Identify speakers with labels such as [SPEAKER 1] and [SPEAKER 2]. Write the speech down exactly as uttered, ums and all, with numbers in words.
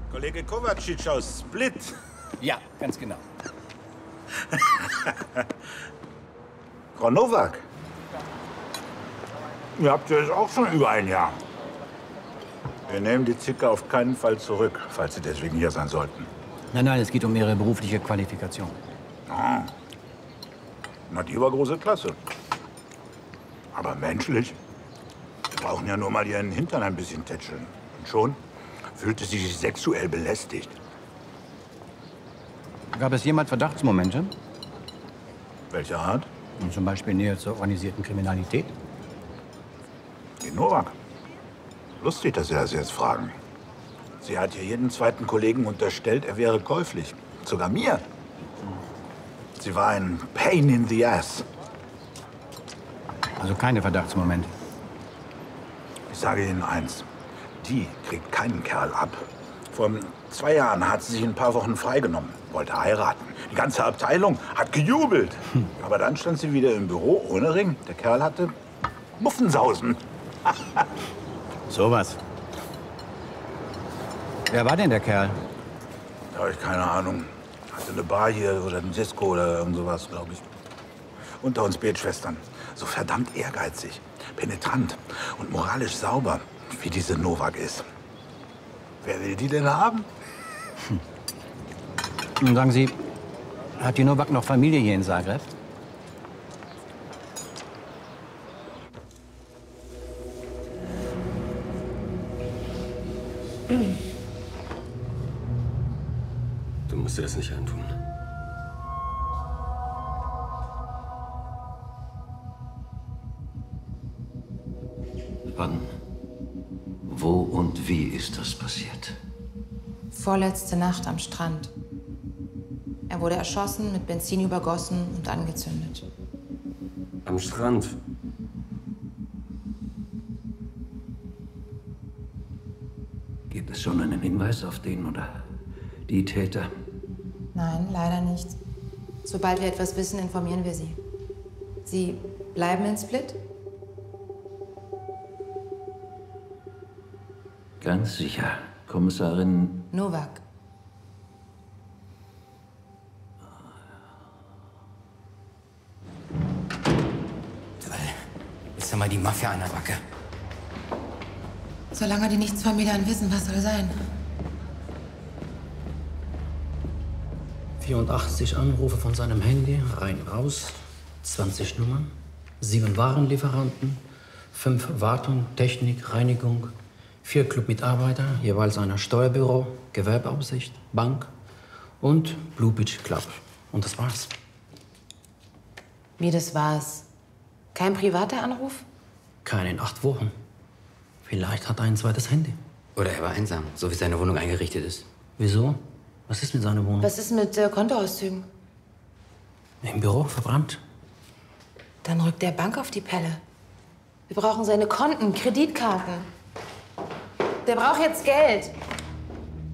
[SPEAKER 1] Kollege Kovacic aus Split.
[SPEAKER 2] Ja, ganz genau.
[SPEAKER 1] Frau Nowak. Ihr habt ja jetzt auch schon über ein Jahr. Wir nehmen die Zicke auf keinen Fall zurück, falls Sie deswegen hier sein sollten.
[SPEAKER 2] Nein, nein, es geht um Ihre berufliche Qualifikation.
[SPEAKER 1] Ah. Na, die war große Klasse. Aber menschlich? Wir brauchen ja nur mal Ihren Hintern ein bisschen tätscheln. Und schon fühlte sie sich sexuell belästigt.
[SPEAKER 2] Gab es jemals Verdachtsmomente?
[SPEAKER 1] Welcher Art?
[SPEAKER 2] Und zum Beispiel Nähe zur organisierten Kriminalität?
[SPEAKER 1] Die Nowak. Lustig, dass Sie das jetzt fragen. Sie hat hier jeden zweiten Kollegen unterstellt, er wäre käuflich. Sogar mir. Sie war ein Pain in the Ass.
[SPEAKER 2] Also keine Verdachtsmomente.
[SPEAKER 1] Ich sage Ihnen eins. Die kriegt keinen Kerl ab. Vor zwei Jahren hat sie sich ein paar Wochen freigenommen. Wollte heiraten. Die ganze Abteilung hat gejubelt. Hm. Aber dann stand sie wieder im Büro ohne Ring. Der Kerl hatte Muffensausen.
[SPEAKER 2] Sowas. Wer war denn der Kerl?
[SPEAKER 1] Da habe ich keine Ahnung. Hatte eine Bar hier oder ein Disco oder irgend sowas, glaube ich. Unter uns Betschwestern. So verdammt ehrgeizig, penetrant und moralisch sauber, wie diese Nowak ist. Wer will die denn haben?
[SPEAKER 2] Hm. Und sagen Sie, hat die Nowak noch Familie hier in Zagreb?
[SPEAKER 3] Du musst dir das nicht antun.
[SPEAKER 4] Wann, wo und wie ist das passiert?
[SPEAKER 5] Vorletzte Nacht am Strand. Er wurde erschossen, mit Benzin übergossen und angezündet.
[SPEAKER 3] Am Strand?
[SPEAKER 4] Gibt es schon einen Hinweis auf den oder die Täter?
[SPEAKER 5] Nein, leider nicht. Sobald wir etwas wissen, informieren wir Sie. Sie bleiben in Split?
[SPEAKER 4] Ganz sicher, Kommissarin
[SPEAKER 5] Nowak.
[SPEAKER 2] Jetzt haben wir die Mafia an der Backe.
[SPEAKER 5] Solange die nichts von mir dann wissen, was soll sein?
[SPEAKER 6] vierundachtzig Anrufe von seinem Handy, rein, raus, zwanzig Nummern, sieben Warenlieferanten, fünf Wartung, Technik, Reinigung, vier Clubmitarbeiter, jeweils einer Steuerbüro, Gewerbeaufsicht, Bank und Blue Beach Club. Und das war's.
[SPEAKER 5] Wie, das war's? Kein privater Anruf?
[SPEAKER 6] Kein in acht Wochen. Vielleicht hat er ein zweites Handy.
[SPEAKER 7] Oder er war einsam, so wie seine Wohnung eingerichtet ist.
[SPEAKER 6] Wieso? Was ist mit seiner Wohnung?
[SPEAKER 5] Was ist mit äh, Kontoauszügen?
[SPEAKER 6] Im Büro verbrannt.
[SPEAKER 5] Dann rückt der Bank auf die Pelle. Wir brauchen seine Konten, Kreditkarten. Der braucht jetzt Geld.